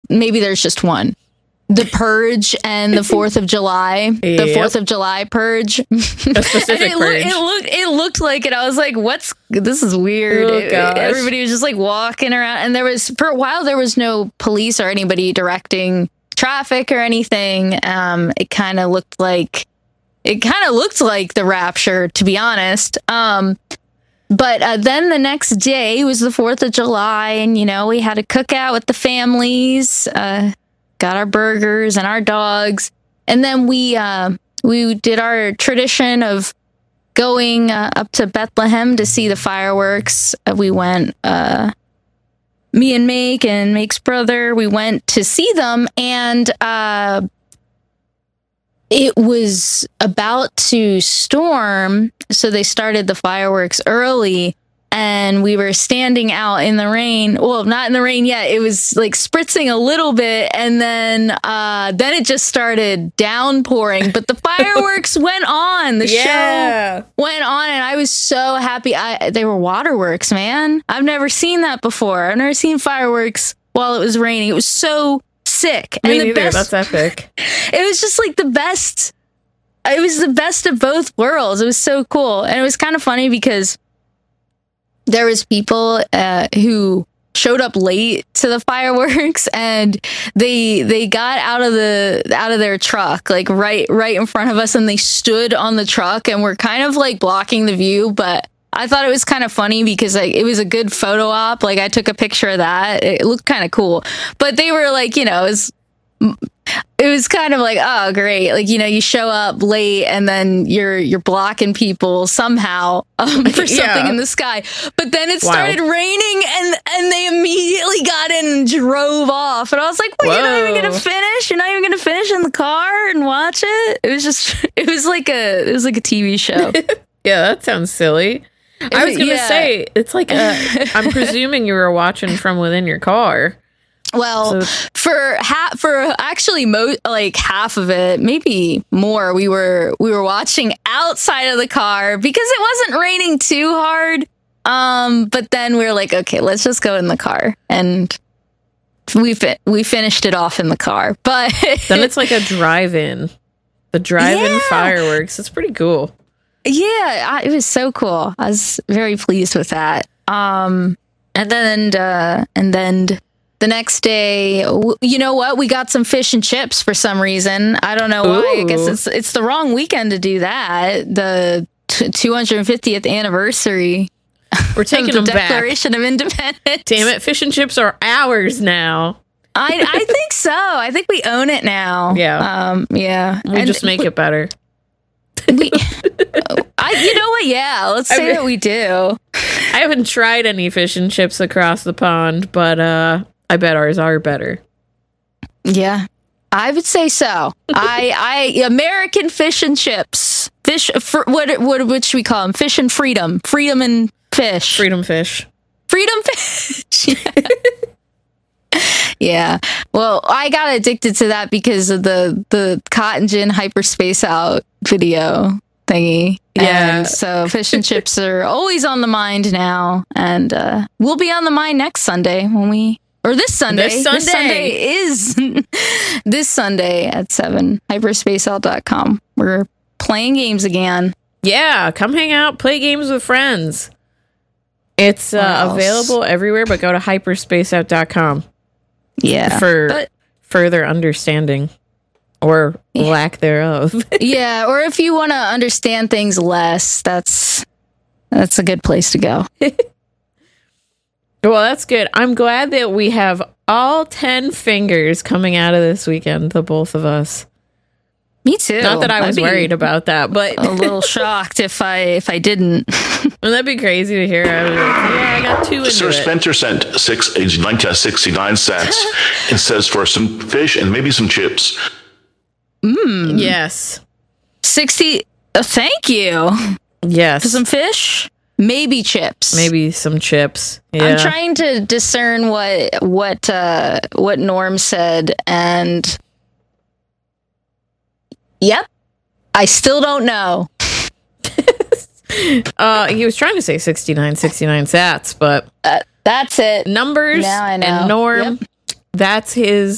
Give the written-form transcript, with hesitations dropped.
maybe there's just one. The Purge and the 4th of July. The 4th of July Purge. A specific purge. It looked like it. I was like, this is weird. Everybody was just like walking around. And for a while, there was no police or anybody directing traffic or anything. It kind of looked like the rapture, to be honest. But then the next day was the 4th of July, and, we had a cookout with the families, got our burgers and our dogs. And then we did our tradition of going up to Bethlehem to see the fireworks. We went, me and Make and Make's brother, we went to see them, and it was about to storm, so they started the fireworks early, and we were standing out in the rain. Well, not in the rain yet. It was like spritzing a little bit, and then it just started downpouring. But the fireworks went on. The show went on, and I was so happy. They were waterworks, man. I've never seen that before. I've never seen fireworks while it was raining. It was so sick. Me neither. That's epic. It was just like the best. It was the best of both worlds. It was so cool. And it was kind of funny because there was people who showed up late to the fireworks, and they got out of their truck, like right in front of us, and they stood on the truck and were kind of like blocking the view. But I thought it was kind of funny because it was a good photo op. Like, I took a picture of that. It looked kind of cool. But they were like, it was kind of like, oh, great. Like, you show up late and then you're blocking people somehow for something in the sky. But then it started raining, and they immediately got in and drove off. And I was like, well, you're not even going to finish? You're not even going to finish in the car and watch it? It was like a TV show. Yeah, that sounds silly. I was going to say, it's like, I'm presuming you were watching from within your car. Well, for actually like half of it, maybe more, we were watching outside of the car because it wasn't raining too hard. But then we were like, okay, let's just go in the car, and we finished it off in the car. But then it's like a drive-in, fireworks. It's pretty cool. Yeah, it was so cool. I was very pleased with that. And then the next day, you know what? We got some fish and chips for some reason. I don't know why. I guess it's the wrong weekend to do that. The 250th anniversary. We're taking the them Declaration of Independence. Damn it! Fish and chips are ours now. I think so. I think we own it now. Yeah. Yeah. We just make it better. You know what? Yeah, let's say that we do. I haven't tried any fish and chips across the pond, but I bet ours are better. Yeah, I would say so. American fish and chips, what should we call them? Fish and freedom, freedom and fish, freedom fish. Yeah. Well, I got addicted to that because of the Cotton Gin Hyperspace Out video thingy. Yeah. And so fish and chips are always on the mind now, and we'll be on the mind next Sunday this Sunday. This Sunday at 7, hyperspaceout.com. We're playing games again. Yeah, come hang out, play games with friends. It's available everywhere, but go to hyperspaceout.com. Yeah. For further understanding or lack thereof. Yeah, or if you want to understand things less, that's a good place to go. Well, that's good. I'm glad that we have all 10 fingers coming out of this weekend, the both of us. Me too. Not that I was worried about that, but a little shocked if I didn't. Well, that'd be crazy to hear. I was like, yeah, I got 2 into Sir Spencer sent 69 cents and says for some fish and maybe some chips. Yes. 60. Thank you. Yes. For some fish, maybe chips. Maybe some chips. Yeah. I'm trying to discern what Norm said, and yep, I still don't know. He was trying to say 69 sats, but that's it. Numbers now I know. and Norm. Yep. That's his